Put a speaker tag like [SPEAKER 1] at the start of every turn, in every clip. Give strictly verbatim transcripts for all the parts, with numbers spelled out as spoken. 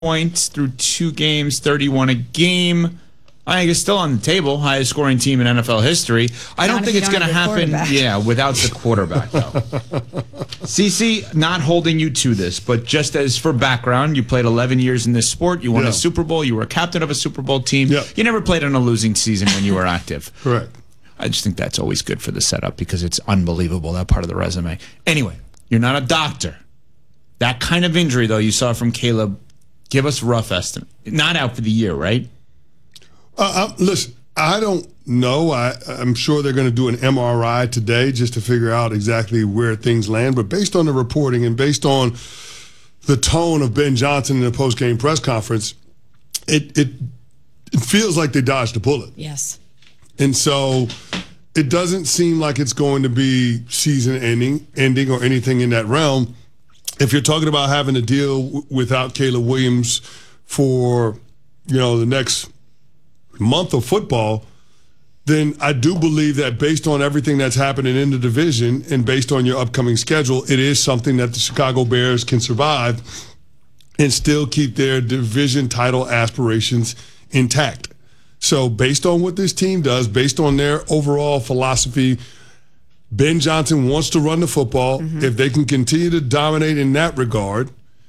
[SPEAKER 1] points through two games, thirty-one a game. I think it's still on the table, highest scoring team in N F L history. I don't think it's going to happen, yeah, without the quarterback, though. CeCe, not holding you to this, but just as for background, you played eleven years in this sport. You won
[SPEAKER 2] yeah.
[SPEAKER 1] a Super Bowl. You were a captain of a Super Bowl team.
[SPEAKER 2] Yeah.
[SPEAKER 1] You never played in a losing season when you were active.
[SPEAKER 2] Correct.
[SPEAKER 1] I just think that's always good for the setup because it's unbelievable, that part of the resume. Anyway, you're not a doctor. That kind of injury, though, you saw from Caleb, give us a rough estimate. Not out for the year, right?
[SPEAKER 2] Uh, uh, listen, I don't know. I, I'm sure they're going to do an M R I today just to figure out exactly where things land. But based on the reporting and based on the tone of Ben Johnson in the post-game press conference, it, it, it feels like they dodged a bullet.
[SPEAKER 3] Yes.
[SPEAKER 2] And so it doesn't seem like it's going to be season ending, ending or anything in that realm. If you're talking about having to deal w- without Caleb Williams for, you know, the next month of football, then I do believe that based on everything that's happening in the division and based on your upcoming schedule, it is something that the Chicago Bears can survive and still keep their division title aspirations intact. So based on what this team does, based on their overall philosophy, Ben Johnson wants to run the football. Mm-hmm. If they can continue to dominate in that regard,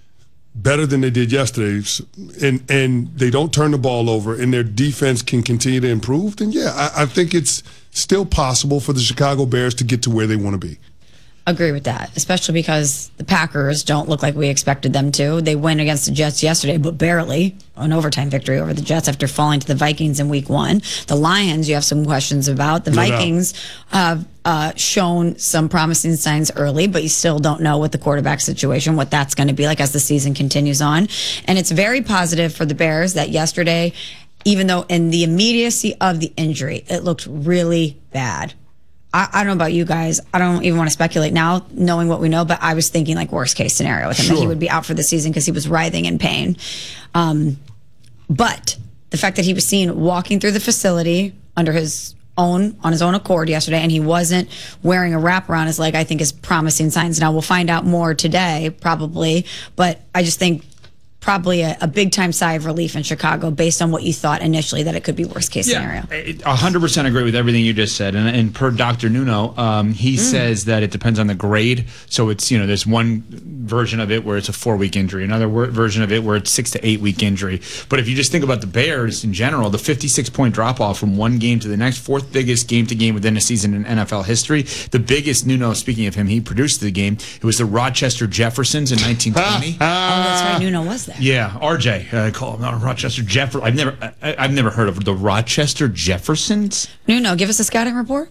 [SPEAKER 2] better than they did yesterday, and and they don't turn the ball over, and their defense can continue to improve, then yeah, I, I think it's still possible for the Chicago Bears to get to where they want to be.
[SPEAKER 3] Agree with that, especially because the Packers don't look like we expected them to. They win against the Jets yesterday, but barely. An overtime victory over the Jets after falling to the Vikings in week one. The Lions, you have some questions about. The no Vikings have uh, shown some promising signs early, but you still don't know what the quarterback situation, what that's going to be like as the season continues on. And it's very positive for the Bears that yesterday, even though in the immediacy of the injury, it looked really bad. I, I don't know about you guys. I don't even want to speculate now, knowing what we know, but I was thinking like worst case scenario with him, sure, that he would be out for the season because he was writhing in pain. Um, but the fact that he was seen walking through the facility under his own, on his own accord yesterday, and he wasn't wearing a wrap around his leg, I think is promising signs. Now we'll find out more today, probably, but I just think probably a, a big-time sigh of relief in Chicago based on what you thought initially that it could be worst-case
[SPEAKER 1] yeah,
[SPEAKER 3] scenario.
[SPEAKER 1] one hundred percent agree with everything you just said. And, and per Doctor Nuno, um, he mm. says that it depends on the grade. So it's, you know, there's one version of it where it's a four-week injury, another wor- version of it where it's six- to eight-week injury. But if you just think about the Bears in general, the fifty-six point drop-off from one game to the next, fourth biggest game-to-game within a season in N F L history. The biggest, Nuno, speaking of him, he produced the game. It was the Rochester Jeffersons in nineteen twenty.
[SPEAKER 3] Oh, that's right. Nuno was there.
[SPEAKER 1] Yeah, R J. I uh, call him not Rochester Jefferson. I've never, I, I've never heard of the Rochester Jeffersons.
[SPEAKER 3] Nuno, give us a scouting report.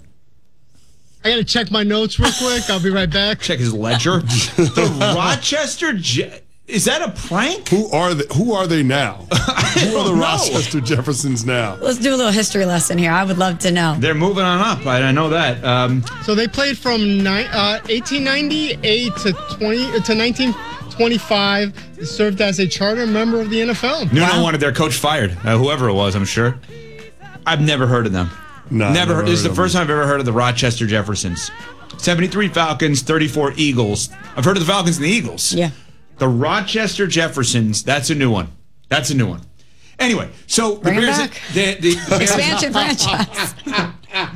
[SPEAKER 4] I gotta check my notes real quick. I'll be right back.
[SPEAKER 1] Check his ledger. The Rochester Je- is that a prank?
[SPEAKER 2] Who are they? Who are they now? Who are the
[SPEAKER 1] know.
[SPEAKER 2] Rochester Jeffersons now?
[SPEAKER 3] Let's do a little history lesson here. I would love to know.
[SPEAKER 1] They're moving on up. I, I know that. Um,
[SPEAKER 4] so they played from ni- uh, eighteen ninety-eight to twenty to nineteen twenty-five. They served as a charter member of the N F L.
[SPEAKER 1] Nuno
[SPEAKER 3] Wow.
[SPEAKER 1] wanted their coach fired, uh, whoever it was, I'm sure. I've never heard of them.
[SPEAKER 2] No,
[SPEAKER 1] never.
[SPEAKER 2] never
[SPEAKER 1] heard, this is the
[SPEAKER 2] them.
[SPEAKER 1] first time I've ever heard of the Rochester Jeffersons. seventy-three Falcons, thirty-four Eagles. I've heard of the Falcons and the Eagles.
[SPEAKER 3] Yeah.
[SPEAKER 1] The Rochester Jeffersons, that's a new one. That's a new one. Anyway, so
[SPEAKER 3] Bring
[SPEAKER 1] the Bears,
[SPEAKER 3] back.
[SPEAKER 1] the, the, the Bears,
[SPEAKER 3] Expansion franchise.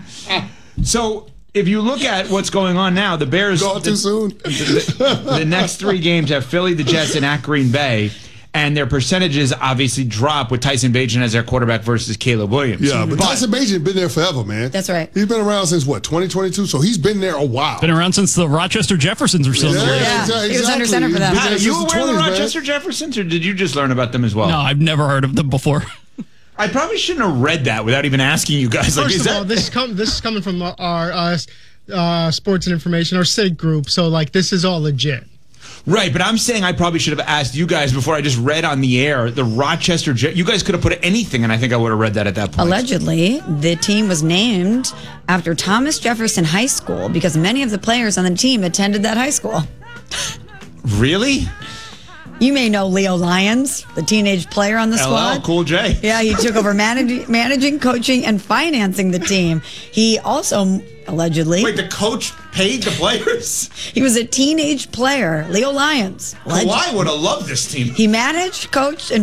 [SPEAKER 1] So if you look at what's going on now, the Bears
[SPEAKER 2] Gone too
[SPEAKER 1] the,
[SPEAKER 2] soon.
[SPEAKER 1] The, the next three games have Philly, the Jets, and at Green Bay. And their percentages obviously drop with Tyson Bagent as their quarterback versus Caleb Williams.
[SPEAKER 2] Yeah, but, but Tyson Bagent been there forever, man.
[SPEAKER 3] That's right.
[SPEAKER 2] He's been around since, what, twenty twenty-two? So he's been there a while.
[SPEAKER 5] Been around since the Rochester Jeffersons were still in the league.
[SPEAKER 3] Yeah,
[SPEAKER 2] exactly.
[SPEAKER 3] he was under center for them.
[SPEAKER 1] Pat, are you
[SPEAKER 2] Since the
[SPEAKER 1] aware of the
[SPEAKER 2] twenties, man.
[SPEAKER 1] Rochester Jeffersons, or did you just learn about them as well?
[SPEAKER 5] No, I've never heard of them before.
[SPEAKER 1] I probably shouldn't have read that without even asking you guys. Like,
[SPEAKER 4] First
[SPEAKER 1] is
[SPEAKER 4] of all,
[SPEAKER 1] that...
[SPEAKER 4] this is, com- this is coming from our uh, uh, sports and information, our S I G group. So, like, this is all legit.
[SPEAKER 1] Right, but I'm saying I probably should have asked you guys before I just read on the air the Rochester Je- You guys could have put anything, and I think I would have read that at that point.
[SPEAKER 3] Allegedly, the team was named after Thomas Jefferson High School because many of the players on the team attended that high school.
[SPEAKER 1] Really?
[SPEAKER 3] You may know Leo Lyons, the teenage player on the
[SPEAKER 1] L L,
[SPEAKER 3] squad.
[SPEAKER 1] Cool J.
[SPEAKER 3] Yeah, he took over manage- managing, coaching, and financing the team. He also, allegedly,
[SPEAKER 1] Wait, the coach paid the players?
[SPEAKER 3] he was a teenage player, Leo Lyons. Alleg-
[SPEAKER 1] Kawhi would have loved this team.
[SPEAKER 3] He managed, coached, and